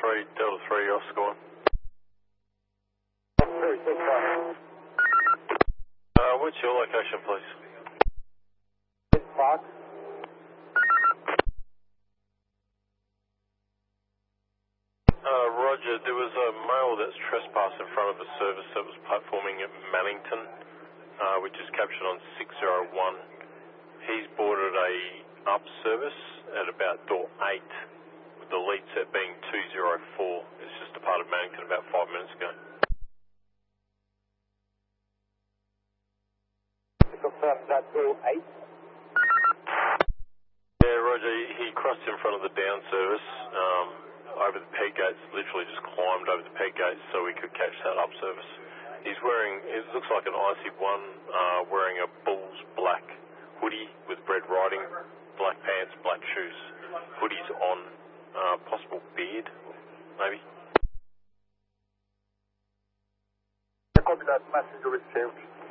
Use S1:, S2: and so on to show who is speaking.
S1: Delta 3, Oscar 1. What's your location, please?
S2: Park.
S1: Roger, there was a male that's trespassed in front of a service that was platforming at Mannington, which is captured on 601. He's boarded a up service at about door 8, with the lead set being 204. It's just departed Mannington about 5 minutes ago.
S2: Confirm that door 8.
S1: Yeah, Roger, he crossed in front of the down service over the peg gates, literally just climbed over the peg gates so we could catch that up service. He's wearing, it looks like an IC1, wearing a Bulls black hoodie with red writing, black pants, black shoes. Hoodie's on, possible beard, maybe.
S2: Copy that, message received.